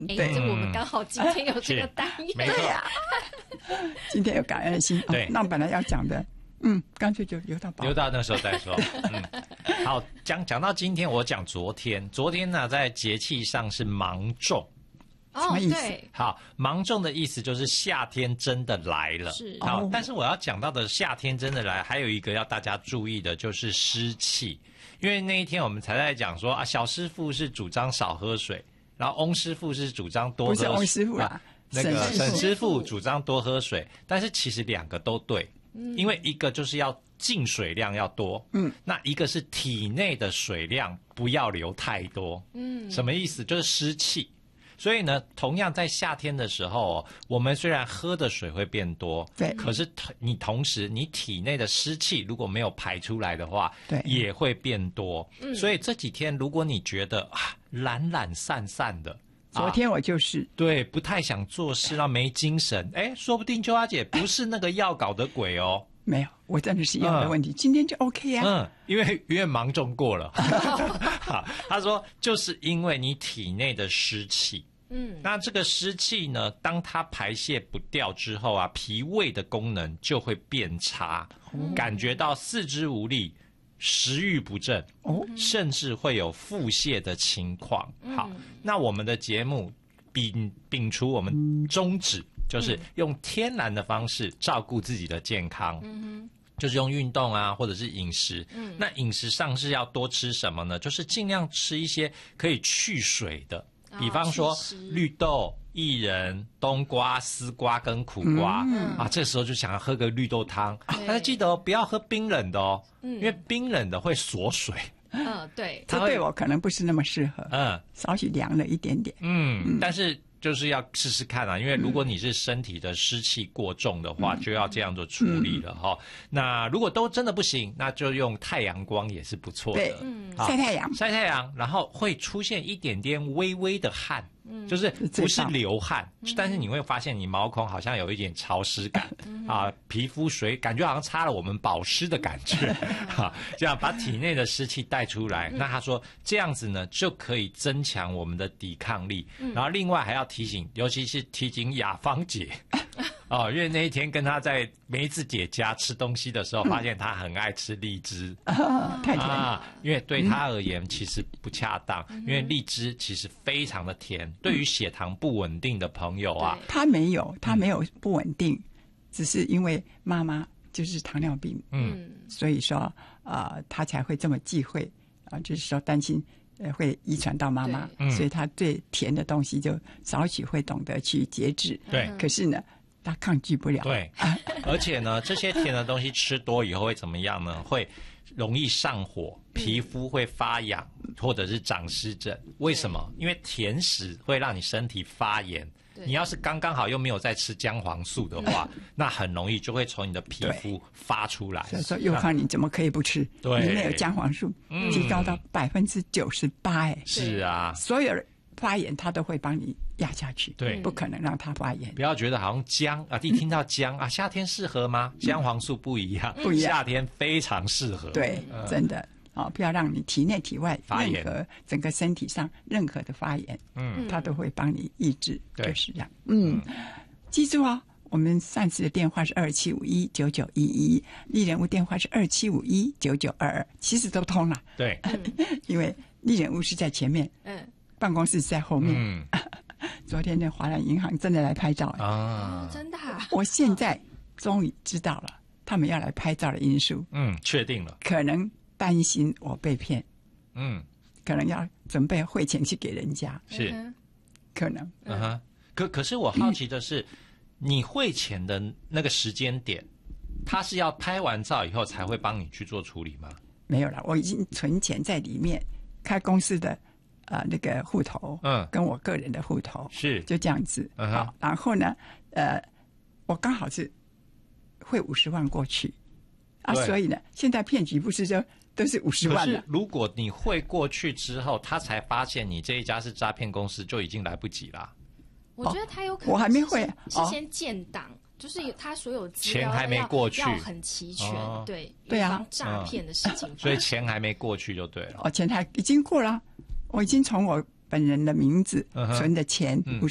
对， 这我们刚好今天有这个单元， 没错呀。 今天有感恩的心， 对， 那我本来要讲的，干脆就留到那时候再说。好，讲到今天，我讲昨天呢，在节气上是芒种。 什么意思？ 对， 好，芒种的意思就是夏天真的来了。 是好，但是我要讲到的夏天真的来，还有一个要大家注意的就是湿气，因为那一天我们才在讲说小师傅是主张少喝水，然后翁师傅是主张多喝水。 不是翁师傅啦， 那个沈师傅主张多喝水，但是其实两个都对，因为一个就是要进水量要多，那一个是体内的水量不要流太多，什么意思？就是湿气。所以呢，同样在夏天的时候，我们虽然喝的水会变多， 对， 可是同时你体内的湿气如果没有排出来的话， 对， 也会变多。所以这几天如果你觉得懒懒散散的， 昨天我就是对，不太想做事，然后没精神，说不定秋花姐不是那个要搞的鬼哦。 没有，我真的是药的问题，今天就 OK 啊。 因为芒种过了。好，他说就是因为你体内的湿气。那这个湿气呢，当它排泄不掉之后脾胃的功能就会变差，感觉到四肢无力，食欲不振，甚至会有腹泻的情况。好，那我们的节目摒除我们宗旨，就是用天然的方式照顾自己的健康。就是用运动或者是饮食。那饮食上是要多吃什么呢？就是尽量吃一些可以去水的。比方说绿豆、薏仁、冬瓜、丝瓜跟苦瓜这时候就想要喝个绿豆汤，但是记得不要喝冰冷的因为冰冷的会锁水。 对， 这对我可能不是那么适合。少许凉了一点点。 但是就是要试试看因为如果你是身体的湿气过重的话，就要这样做处理了那如果都真的不行，那就用太阳光也是不错的。 对，晒太阳， 然后会出现一点点微微的汗。就是不是流汗，但是你会发现你毛孔好像有一点潮湿感皮肤感觉好像擦了我们保湿的感觉这样把体内的湿气带出来。那他说这样子呢就可以增强我们的抵抗力。然后另外还要提醒，尤其是提醒雅芳姐因为那一天跟她在梅子姐家吃东西的时候，发现她很爱吃荔枝太甜因为对她而言其实不恰当，因为荔枝其实非常的甜，对于血糖不稳定的朋友她没有不稳定，只是因为妈妈就是糖尿病，所以说她才会这么忌讳就是说担心会遗传到妈妈，所以她对甜的东西就少许会懂得去节制。 对， 可是呢他抗拒不了。 对，而且呢，这些甜的东西吃多以后会怎么样呢？会容易上火，皮肤会发痒，或者是长湿疹。为什么？因为甜食会让你身体发炎。你要是刚刚好又没有在吃姜黄素的话，那很容易就会从你的皮肤发出来。 所以说幼康你怎么可以不吃？ 对， 里面有姜黄素，提高到98%。 是啊， 所有人发炎它都会帮你压下去， 对， 不可能让它发炎。 不要觉得好像姜一听到姜夏天适合吗？姜黄素不一样，夏天非常适合。 对，真的不要让你体内体外发炎， 任何整个身体上任何的发炎，它都会帮你抑制，就是这样。记住我们上次的电话是27519911，丽人屋电话是27519922，其实都通了。 对， 因为丽人屋是在前面，办公室是在后面。昨天的华南银行真的来拍照真的我现在终于知道了他们要来拍照的因素。 确定了， 可能担心我被骗，可能要准备汇钱去给人家， 是可能。 可是我好奇的是，你汇钱的那个时间点，他是要拍完照以后才会帮你去做处理吗？ 没有了，我已经存钱在里面，开公司的那个户头，跟我个人的户头， 是就这样子。好，然后呢，我刚好是汇50万过去所以呢，现在骗局不是就都是50万了。 可是如果你汇过去之后，他才发现你这一家是诈骗公司，就已经来不及啦。 我觉得他有可能我还没汇是先建档，就是他所有资料钱还没过去要很齐全，对对啊， 预防诈骗的事情。 所以钱还没过去就对了。 钱还已经过了，我已经从我本人的名字，存的钱